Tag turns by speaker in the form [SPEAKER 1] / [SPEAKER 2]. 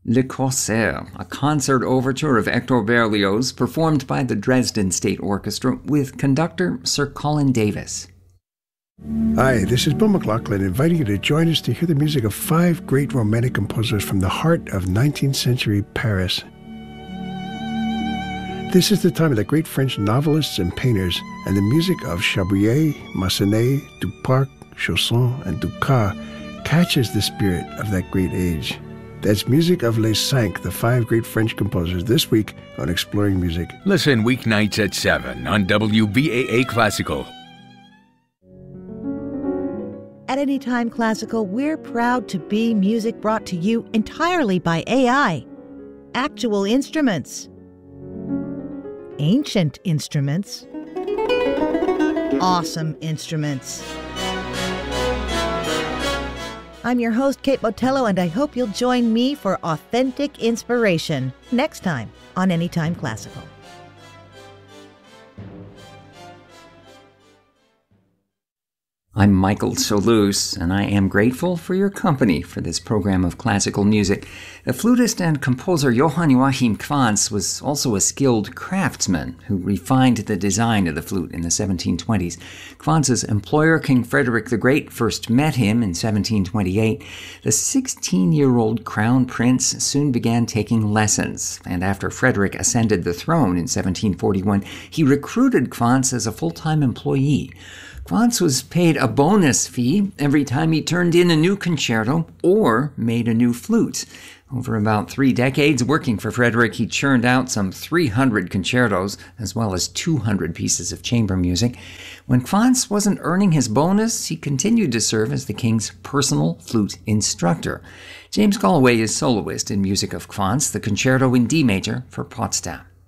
[SPEAKER 1] Le Corsaire, a concert overture of Hector Berlioz performed by the Dresden State Orchestra with conductor Sir Colin Davis.
[SPEAKER 2] Hi, this is Bill McLaughlin inviting you to join us to hear the music of 5 great romantic composers from the heart of 19th century Paris. This is the time of the great French novelists and painters, and the music of Chabrier, Massenet, Duparc, Chausson, and Dukas catches the spirit of that great age. That's music of Les Cinq, the 5 great French composers, this week on Exploring Music.
[SPEAKER 3] Listen weeknights at 7 on WBAA Classical.
[SPEAKER 4] At Anytime Classical, we're proud to be music brought to you entirely by AI. Actual instruments. Ancient instruments. Awesome instruments. I'm your host, Kate Botello, and I hope you'll join me for authentic inspiration next time on Anytime Classical.
[SPEAKER 1] I'm Michael Solous, and I am grateful for your company for this program of classical music. The flutist and composer Johann Joachim Quantz was also a skilled craftsman who refined the design of the flute in the 1720s. Quantz's employer, King Frederick the Great, first met him in 1728. The 16-year-old crown prince soon began taking lessons, and after Frederick ascended the throne in 1741, he recruited Quantz as a full-time employee. Quantz was paid a bonus fee every time he turned in a new concerto or made a new flute. Over about 3 decades working for Frederick, he churned out some 300 concertos, as well as 200 pieces of chamber music. When Quantz wasn't earning his bonus, he continued to serve as the king's personal flute instructor. James Galway is soloist in music of Quantz, the concerto in D major for Potsdam.